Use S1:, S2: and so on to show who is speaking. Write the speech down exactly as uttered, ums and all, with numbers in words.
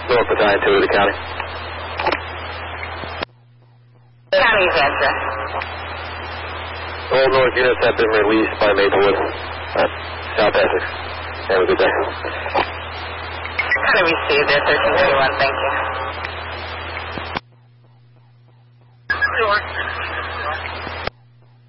S1: North Battalion two to the county.
S2: County's answer.
S1: All North units have been released by Maplewood. Uh, South Essex. Have a good day.
S2: County received there, thirteen thirty-one, thank you.